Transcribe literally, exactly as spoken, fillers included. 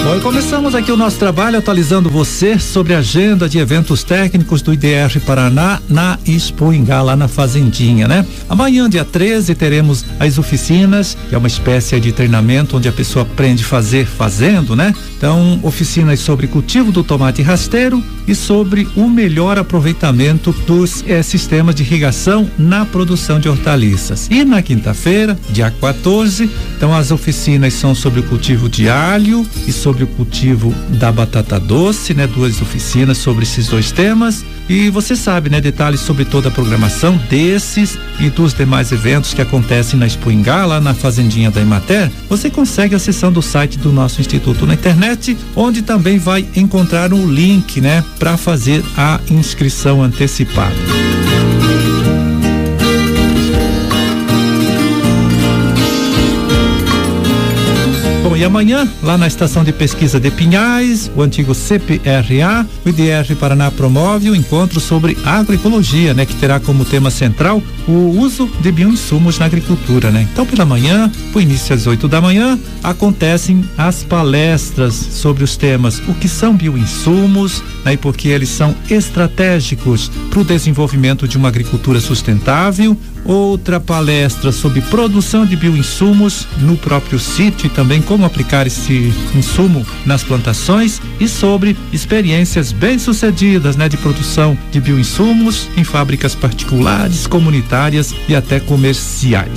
Bom, e começamos aqui o nosso trabalho atualizando você sobre a agenda de eventos técnicos do I D R Paraná na Expoingá, lá na Fazendinha, né? Amanhã, dia treze, teremos as oficinas, que é uma espécie de treinamento onde a pessoa aprende a fazer fazendo, né? Então, oficinas sobre cultivo do tomate rasteiro e sobre o melhor aproveitamento dos eh, sistemas de irrigação na produção de hortaliças. E na quinta-feira, dia quatorze, então as oficinas são sobre o cultivo de alho e sobre o cultivo da batata doce, né? Duas oficinas sobre esses dois temas. E você sabe, né? Detalhes sobre toda a programação desses e dos demais eventos que acontecem na Expoingá, lá na Fazendinha da Emater, você consegue acessando o site do nosso instituto na internet, onde também vai encontrar um link, né? Para fazer a inscrição antecipada. Bom, e amanhã, lá na Estação de Pesquisa de Pinhais, o antigo C P R A, o I D R Paraná promove o encontro sobre agroecologia, né? Que terá como tema central o uso de bioinsumos na agricultura, né? Então, pela manhã, o início às oito da manhã, acontecem as palestras sobre os temas o que são bioinsumos, né? E porque eles são estratégicos para o desenvolvimento de uma agricultura sustentável. Outra palestra sobre produção de bioinsumos no próprio sítio e também como aplicar esse insumo nas plantações e sobre experiências bem-sucedidas, né, de produção de bioinsumos em fábricas particulares, comunitárias e até comerciais.